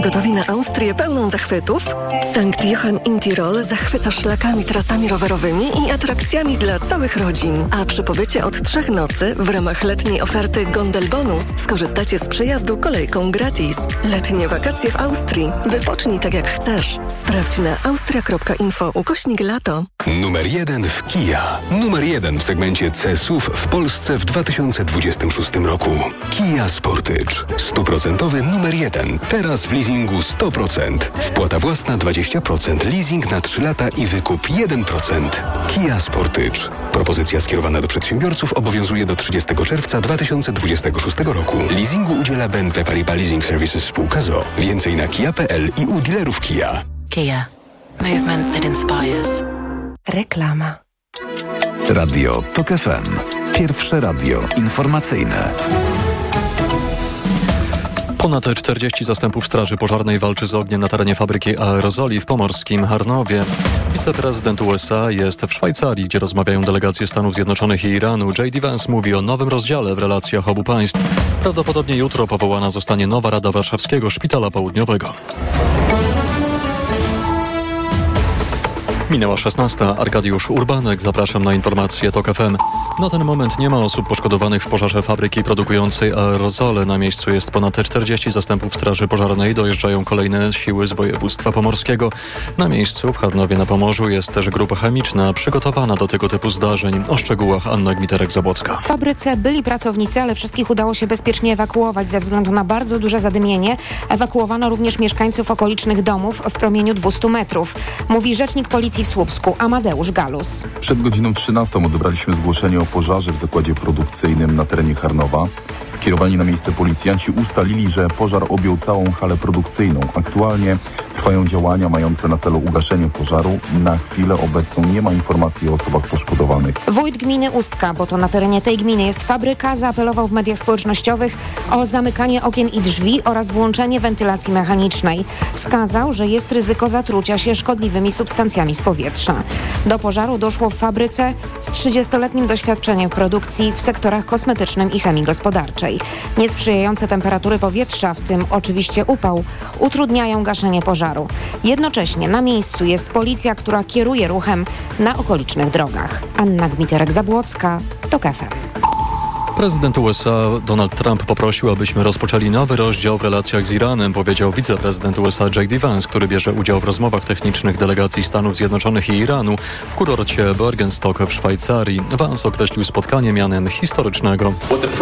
Gotowi na Austrię pełną zachwytów? Sankt Johann in Tirol zachwyca szlakami, trasami rowerowymi i atrakcjami dla całych rodzin. A przy pobycie od 3 nocy w ramach letniej oferty Gondel Bonus skorzystacie z przejazdu kolejką gratis. Letnie wakacje w Austrii. Wypocznij tak jak chcesz. Sprawdź na austria.info/lato. Numer 1 w Kia. Numer 1 w segmencie C-SUV w Polsce w 2026 roku. Kia Sportage. 100% numer 1. Teraz w leasingu 100%. Wpłata własna 20%. Leasing na 3 lata i wykup 1%. Kia Sportage. Propozycja skierowana do przedsiębiorców obowiązuje do 30 czerwca 2026 roku. Leasingu udziela BNP Paribas Leasing Services spółka z o.o. Więcej na kia.pl i u dealerów Kia. Kia. Movement that inspires. Reklama. Radio TOK FM. Pierwsze radio informacyjne. Ponad 40 zastępów Straży Pożarnej walczy z ogniem na terenie fabryki aerozoli w pomorskim Harnowie. Wiceprezydent USA jest w Szwajcarii, gdzie rozmawiają delegacje Stanów Zjednoczonych i Iranu. J.D. Vance mówi o nowym rozdziale w relacjach obu państw. Prawdopodobnie jutro powołana zostanie nowa Rada Warszawskiego Szpitala Południowego. Minęła 16. Arkadiusz Urbanek. Zapraszam na informacje TOK FM. Na ten moment nie ma osób poszkodowanych w pożarze fabryki produkującej aerozole. Na miejscu jest ponad 40 zastępów Straży Pożarnej. Dojeżdżają kolejne siły z województwa pomorskiego. Na miejscu w Harnowie na Pomorzu jest też grupa chemiczna przygotowana do tego typu zdarzeń. O szczegółach Anna Gmiterek-Zabłocka. W fabryce byli pracownicy, ale wszystkich udało się bezpiecznie ewakuować ze względu na bardzo duże zadymienie. Ewakuowano również mieszkańców okolicznych domów w promieniu 200 metrów. Mówi rzecznik policji w Słupsku Amadeusz Galus. Przed godziną 13 odebraliśmy zgłoszenie o pożarze w zakładzie produkcyjnym na terenie Harnowa. Skierowani na miejsce policjanci ustalili, że pożar objął całą halę produkcyjną. Aktualnie trwają działania mające na celu ugaszenie pożaru. Na chwilę obecną nie ma informacji o osobach poszkodowanych. Wójt gminy Ustka, bo to na terenie tej gminy jest fabryka, zaapelował w mediach społecznościowych o zamykanie okien i drzwi oraz włączenie wentylacji mechanicznej. Wskazał, że jest ryzyko zatrucia się szkodliwymi substancjami z powietrza. Do pożaru doszło w fabryce z 30-letnim doświadczeniem w produkcji w sektorach kosmetycznym i chemii gospodarczej. Niesprzyjające temperatury powietrza, w tym oczywiście upał, utrudniają gaszenie pożaru. Jednocześnie na miejscu jest policja, która kieruje ruchem na okolicznych drogach. Anna Gmiterek-Zabłocka, TOK FM. Prezydent USA Donald Trump poprosił, abyśmy rozpoczęli nowy rozdział w relacjach z Iranem, powiedział wiceprezydent USA J.D. Vance, który bierze udział w rozmowach technicznych delegacji Stanów Zjednoczonych i Iranu w kurorcie Bergenstock w Szwajcarii. Vance określił spotkanie mianem historycznego.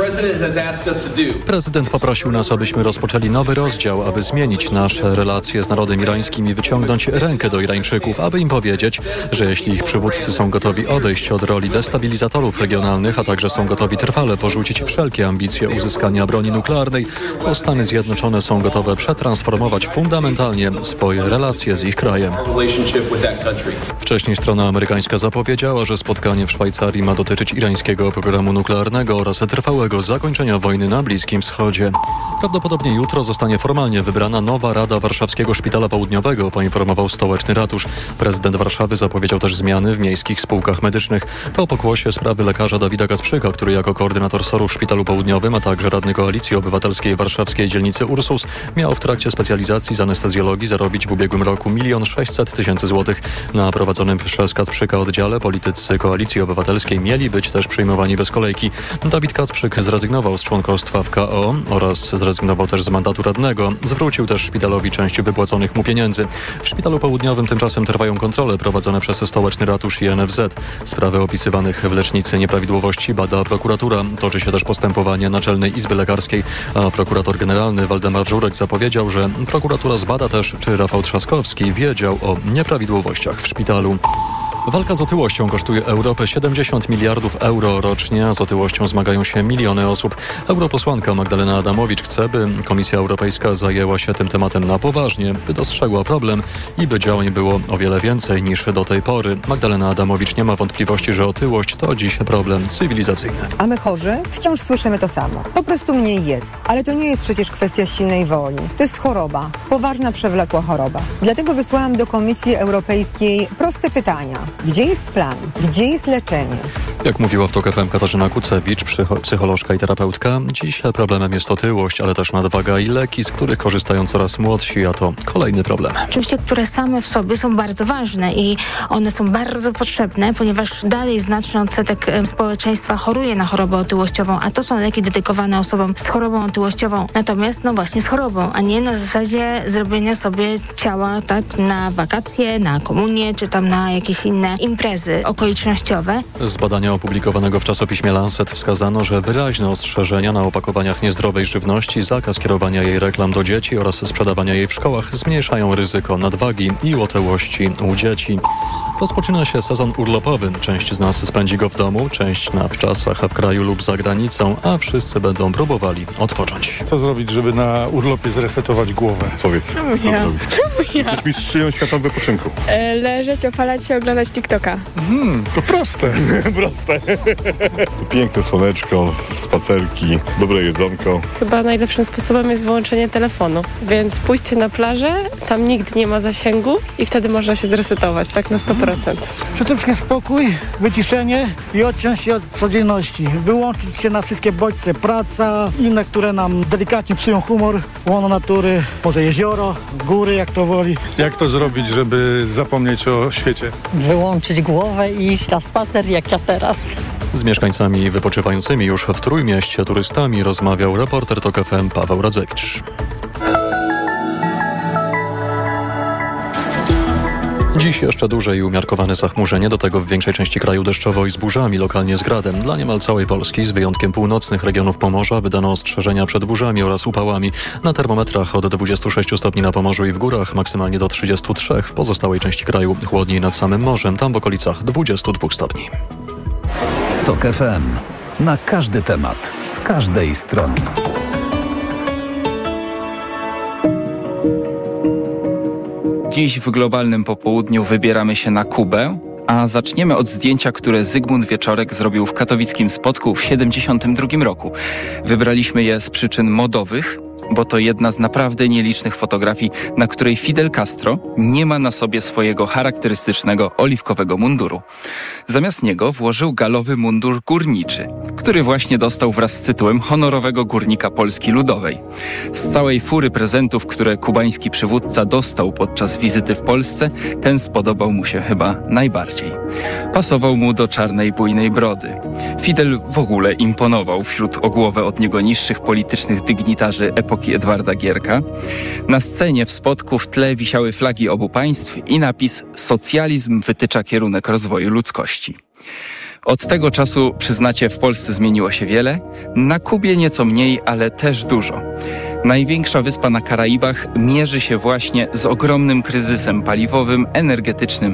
Prezydent poprosił nas, abyśmy rozpoczęli nowy rozdział, aby zmienić nasze relacje z narodem irańskim i wyciągnąć rękę do Irańczyków, aby im powiedzieć, że jeśli ich przywódcy są gotowi odejść od roli destabilizatorów regionalnych, a także są gotowi trwale porzucić wszelkie ambicje uzyskania broni nuklearnej, to Stany Zjednoczone są gotowe przetransformować fundamentalnie swoje relacje z ich krajem. Wcześniej strona amerykańska zapowiedziała, że spotkanie w Szwajcarii ma dotyczyć irańskiego programu nuklearnego oraz trwałego zakończenia wojny na Bliskim Wschodzie. Prawdopodobnie jutro zostanie formalnie wybrana nowa Rada Warszawskiego Szpitala Południowego, poinformował stołeczny ratusz. Prezydent Warszawy zapowiedział też zmiany w miejskich spółkach medycznych. To pokłosie sprawy lekarza Dawida Kasprzyka, który jako koordynator SOR-u w Szpitalu Południowym, a także radny Koalicji Obywatelskiej warszawskiej dzielnicy Ursus miał w trakcie specjalizacji z anestezjologii zarobić w ubiegłym roku 1 600 000 złotych. Na prowadzonym przez Kasprzyka oddziale politycy Koalicji Obywatelskiej mieli być też przyjmowani bez kolejki. Dawid Kasprzyk zrezygnował z członkostwa w KO oraz zrezygnował też z mandatu radnego. Zwrócił też szpitalowi część wypłaconych mu pieniędzy. W Szpitalu Południowym tymczasem trwają kontrole prowadzone przez stołeczny ratusz i NFZ. Sprawę opisywanych w lecznicy nieprawidłowości bada prokuratura. Toczy się też postępowanie Naczelnej Izby Lekarskiej, a prokurator generalny Waldemar Żurek zapowiedział, że prokuratura zbada też, czy Rafał Trzaskowski wiedział o nieprawidłowościach w szpitalu. Walka z otyłością kosztuje Europę 70 miliardów euro rocznie, a z otyłością zmagają się miliony osób. Europosłanka Magdalena Adamowicz chce, by Komisja Europejska zajęła się tym tematem na poważnie, by dostrzegła problem i by działań było o wiele więcej niż do tej pory. Magdalena Adamowicz nie ma wątpliwości, że otyłość to dziś problem cywilizacyjny. A my chorzy wciąż słyszymy to samo. Po prostu mniej jedz. Ale to nie jest przecież kwestia silnej woli. To jest choroba. Poważna, przewlekła choroba. Dlatego wysłałam do Komisji Europejskiej proste pytania. Gdzie jest plan? Gdzie jest leczenie? Jak mówiła w TOK FM Katarzyna Kucewicz, psycholożka i terapeutka, dziś problemem jest otyłość, ale też nadwaga i leki, z których korzystają coraz młodsi, a to kolejny problem. Oczywiście, które same w sobie są bardzo ważne i one są bardzo potrzebne, ponieważ dalej znaczny odsetek społeczeństwa choruje na chorobę otyłościową, a to są leki dedykowane osobom z chorobą otyłościową, natomiast właśnie z chorobą, a nie na zasadzie zrobienia sobie ciała tak na wakacje, na komunię, czy tam na jakieś inne imprezy okolicznościowe. Z badania opublikowanego w czasopiśmie Lancet wskazano, że wyraźne ostrzeżenia na opakowaniach niezdrowej żywności, zakaz kierowania jej reklam do dzieci oraz sprzedawania jej w szkołach zmniejszają ryzyko nadwagi i otyłości u dzieci. Rozpoczyna się sezon urlopowy. Część z nas spędzi go w domu, część na wczasach w kraju lub za granicą, a wszyscy będą próbowali odpocząć. Co zrobić, żeby na urlopie zresetować głowę? Powiedz, co zrobić? Jesteś mistrzynią świata wypoczynku. Leżeć, opalać się, oglądać TikToka. To proste. Proste. Piękne słoneczko, spacerki, dobre jedzonko. Chyba najlepszym sposobem jest wyłączenie telefonu, więc pójście na plażę, tam nigdy nie ma zasięgu i wtedy można się zresetować, tak na 100%. Przede wszystkim spokój, wyciszenie i odciąć się od codzienności. Wyłączyć się na wszystkie bodźce, praca, inne, które nam delikatnie psują humor, łono natury, może jezioro, góry, jak to woli. Jak to zrobić, żeby zapomnieć o świecie? Wyłączyć głowę i iść na spacer, jak ja teraz. Z mieszkańcami wypoczywającymi już w Trójmieście turystami rozmawiał reporter TOK FM Paweł Radzewicz. Dziś jeszcze duże i umiarkowane zachmurzenie, do tego w większej części kraju deszczowo i z burzami, lokalnie z gradem. Dla niemal całej Polski, z wyjątkiem północnych regionów Pomorza, wydano ostrzeżenia przed burzami oraz upałami. Na termometrach od 26 stopni na Pomorzu i w górach, maksymalnie do 33 w pozostałej części kraju. Chłodniej nad samym morzem, tam w okolicach 22 stopni. TOK FM. Na każdy temat, z każdej strony. Dziś w globalnym popołudniu wybieramy się na Kubę, a zaczniemy od zdjęcia, które Zygmunt Wieczorek zrobił w katowickim Spodku w 1972 roku. Wybraliśmy je z przyczyn modowych, bo to jedna z naprawdę nielicznych fotografii, na której Fidel Castro nie ma na sobie swojego charakterystycznego oliwkowego munduru. Zamiast niego włożył galowy mundur górniczy, który właśnie dostał wraz z tytułem honorowego górnika Polski Ludowej. Z całej fury prezentów, które kubański przywódca dostał podczas wizyty w Polsce, ten spodobał mu się chyba najbardziej. Pasował mu do czarnej, bujnej brody. Fidel w ogóle imponował wśród o głowę od niego niższych politycznych dygnitarzy epoki Edwarda Gierka. Na scenie w Spodku w tle wisiały flagi obu państw i napis „Socjalizm wytycza kierunek rozwoju ludzkości”. Od tego czasu, przyznacie, w Polsce zmieniło się wiele, na Kubie nieco mniej, ale też dużo. Największa wyspa na Karaibach mierzy się właśnie z ogromnym kryzysem paliwowym, energetycznym